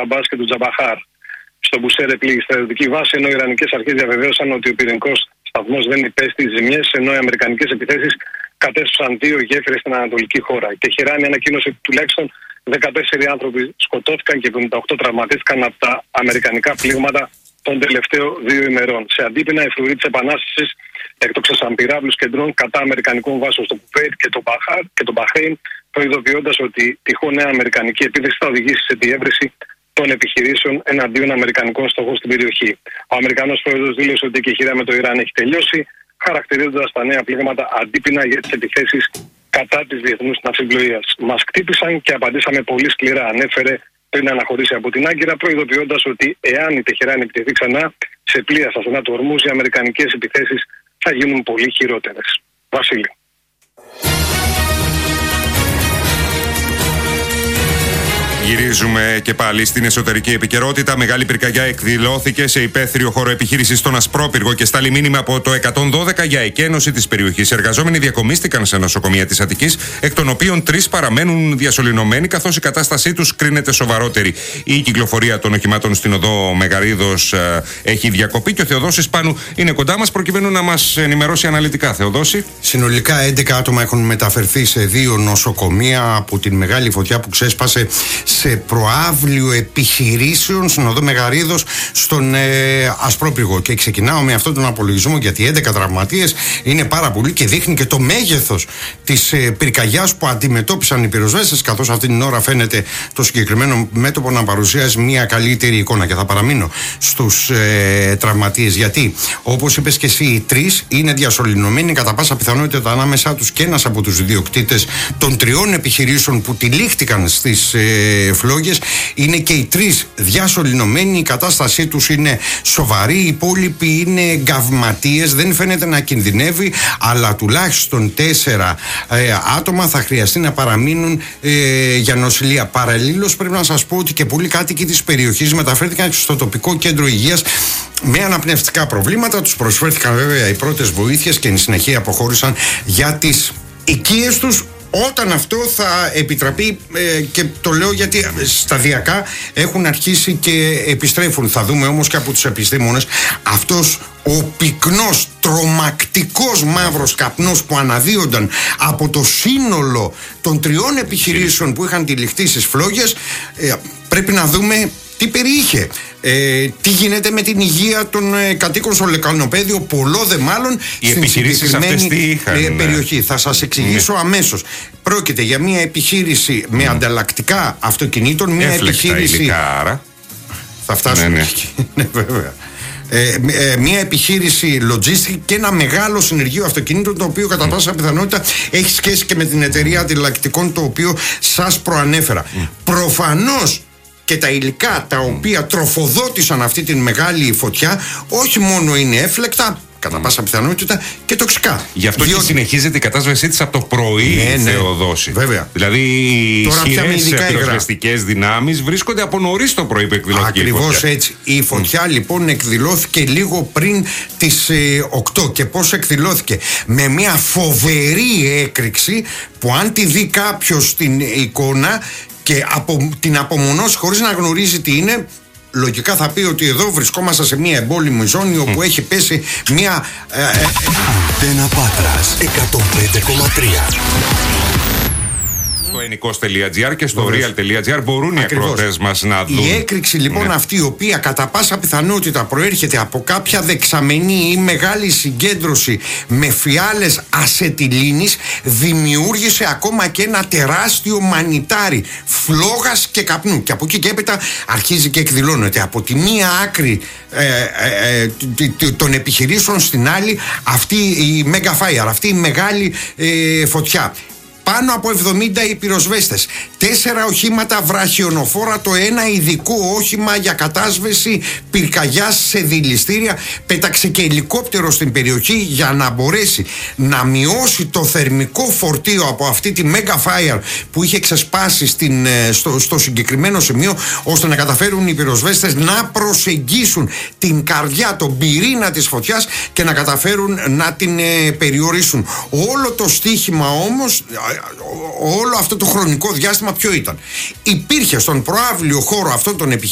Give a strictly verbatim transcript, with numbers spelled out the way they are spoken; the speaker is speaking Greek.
Αμπάς και του Τζαμπαχάρ στο Μπουσέρε πλήγει στρατιωτική βάση, ενώ οι Ιρανικές αρχές διαβεβαίωσαν ότι ο πυρηνικός σταθμός δεν υπέστη ζημιές, ενώ οι αμερικανικές επιθέσεις κατέσσωσαν δύο γέφυρες στην ανατολική χώρα. Η Τεχεράνη ανακοίνωσε ότι τουλάχιστον δεκατέσσερις άνθρωποι σκοτώθηκαν και εβδομήντα οκτώ τραυματίστηκαν από τα αμερικανικά πλήγματα των τελευταίων δύο ημερών. Σε αντίπεινα, οι φρουροί της Επανάστασης έκτοξαν πυράβλους και ντρόν κατά αμερικανικών βάσεων στο Κουβέιτ και το Μπαχάρ και το Μπαχρέιν, προειδοποιώντας ότι τυχόν νέα αμερικανική επίθεση θα οδηγήσει σε διεύρυνση των επιχειρήσεων εναντίον αμερικανικών στόχων στην περιοχή. Ο Αμερικανός πρόεδρος δήλωσε ότι η κεχηρία με το Ιράν έχει τελειώσει, χαρακτηρίζοντας τα νέα πλήγματα αντίπεινα για τις επιθέσεις κατά της διεθνούς ναυσιπλοείας. Μας χτύπησαν και απαντήσαμε πολύ σκληρά, ανέφερε πριν αναχωρήσει από την Άγκυρα, προειδοποιώντας ότι εάν η Τεχεράνη επιτεθεί ξανά σε πλοία στα στενά του Ορμούζ, οι αμερικανικές επιθέσεις θα γίνουν πολύ χειρότερες. Βασίλη. Γυρίζουμε και πάλι στην εσωτερική επικαιρότητα. Μεγάλη πυρκαγιά εκδηλώθηκε σε υπαίθριο χώρο επιχείρησης στον Ασπρόπυργο και στάλει μήνυμα από το εκατόν δώδεκα για εκένωση της περιοχής. Εργαζόμενοι διακομίστηκαν σε νοσοκομεία της Αττικής, εκ των οποίων τρεις παραμένουν διασωληνωμένοι, καθώς η κατάστασή τους κρίνεται σοβαρότερη. Η κυκλοφορία των οχημάτων στην οδό Μεγαρίδος ε, έχει διακοπεί και ο Θεοδόσης Πάνου είναι κοντά μας προκειμένου να μας ενημερώσει αναλυτικά. Θεοδόση. Συνολικά έντεκα άτομα έχουν μεταφερθεί σε δύο νοσοκομεία από την μεγάλη φωτιά που ξέσπασε σε προαύλιο επιχειρήσεων στην οδό Μεγαρίδος στον ε, Ασπρόπυργο. Και ξεκινάω με αυτόν τον απολογισμό, γιατί έντεκα τραυματίες είναι πάρα πολύ και δείχνει και το μέγεθος της ε, πυρκαγιάς που αντιμετώπισαν οι πυροσβέστες, καθώς αυτή την ώρα φαίνεται το συγκεκριμένο μέτωπο να παρουσιάζει μια καλύτερη εικόνα. Και θα παραμείνω στους ε, τραυματίες, γιατί όπως είπες και εσύ, οι τρεις είναι διασωληνωμένοι, κατά πάσα πιθανότητα ανάμεσά τους και ένας από τους ιδιοκτήτες των τριών επιχειρήσεων που τυλίχτηκαν στις ε, φλόγες. Είναι και οι τρεις διασωληνωμένοι, η κατάστασή τους είναι σοβαρή, οι υπόλοιποι είναι γκαυματίες, δεν φαίνεται να κινδυνεύει, αλλά τουλάχιστον τέσσερα ε, άτομα θα χρειαστεί να παραμείνουν ε, για νοσηλεία. Παραλλήλως πρέπει να σας πω ότι και πολλοί κάτοικοι της περιοχής μεταφέρθηκαν στο τοπικό κέντρο υγείας με αναπνευστικά προβλήματα. Τους προσφέρθηκαν βέβαια οι πρώτες βοήθειες και εν συνεχεία αποχώρησαν για τις οικίες τους, όταν αυτό θα επιτραπεί, ε, και το λέω γιατί σταδιακά έχουν αρχίσει και επιστρέφουν. Θα δούμε όμως και από τους επιστήμονες αυτός ο πυκνός, τρομακτικός μαύρος καπνός που αναδύονταν από το σύνολο των τριών επιχειρήσεων που είχαν τυλιχτεί στις φλόγες, ε, πρέπει να δούμε τι περιείχε. Ε, τι γίνεται με την υγεία των ε, κατοίκων στο Λεκανοπέδιο, πολλό δε μάλλον οι στην συγκεκριμένη είχαν, ε, περιοχή. Θα σας εξηγήσω ναι. αμέσως. Πρόκειται για μια επιχείρηση με mm. ανταλλακτικά αυτοκινήτων, μια Έφλεκτα επιχείρηση. Υλικά, άρα. Θα φτάσουμε ναι, ναι. εκεί. Ναι, βέβαια. Ε, ε, μια επιχείρηση logistic και ένα μεγάλο συνεργείο αυτοκινήτων, το οποίο κατά πάσα πιθανότητα έχει σχέση και με την εταιρεία ανταλλακτικών, το οποίο σας προανέφερα. Mm. Προφανώς και τα υλικά τα οποία τροφοδότησαν αυτή την μεγάλη φωτιά όχι μόνο είναι έφλεκτα, κατά πάσα πιθανότητα και τοξικά. Γι' αυτό διότι... και συνεχίζεται η κατάσβεσή της από το πρωί, ναι, ναι, Θεοδόση. Βέβαια. Δηλαδή οι ισχυρές πυροσβεστικές δυνάμεις βρίσκονται από νωρίς το πρωί που εκδηλώθηκε. Ακριβώς η φωτιά. Έτσι. Η φωτιά mm. λοιπόν εκδηλώθηκε λίγο πριν τις ε, οκτώ. Και πώς εκδηλώθηκε? Με μια φοβερή έκρηξη που αν τη δει κάποιος στην εικόνα και από, την απομονώσει χωρίς να γνωρίζει τι είναι, λογικά θα πει ότι εδώ βρισκόμαστε σε μια εμπόλεμη ζώνη όπου mm. έχει πέσει μια ε, ε, Αντένα Πάτρας εκατόν πέντε κόμμα τρία. Στο ενικός τελεία τζι άρ και στο real τελεία τζι άρ μπορούν Ακριβώς. οι ακροατές μας να δουν. Η έκρηξη λοιπόν ναι. αυτή, η οποία κατά πάσα πιθανότητα προέρχεται από κάποια δεξαμενή ή μεγάλη συγκέντρωση με φιάλες ασετιλίνης, δημιούργησε ακόμα και ένα τεράστιο μανιτάρι φλόγας και καπνού. Και από εκεί και έπειτα αρχίζει και εκδηλώνεται από τη μία άκρη ε, ε, ε, των επιχειρήσεων στην άλλη αυτή η Mega Fire, αυτή η μεγάλη ε, φωτιά. Πάνω από εβδομήντα οι πυροσβέστες, τέσσερα οχήματα βραχιονοφόρα, το ένα ειδικό όχημα για κατάσβεση πυρκαγιάς σε δηληστήρια. Πέταξε και ελικόπτερο στην περιοχή για να μπορέσει να μειώσει το θερμικό φορτίο από αυτή τη Mega Fire που είχε ξεσπάσει στην, στο, στο συγκεκριμένο σημείο, ώστε να καταφέρουν οι πυροσβέστες να προσεγγίσουν την καρδιά, τον πυρήνα της φωτιάς και να καταφέρουν να την ε, περιορίσουν. Όλο το στοίχημα όμως, όλο αυτό το χρονικό διάστημα ποιο ήταν? Υπήρχε στον προαύλιο χώρο αυτών των επιχειρήσεων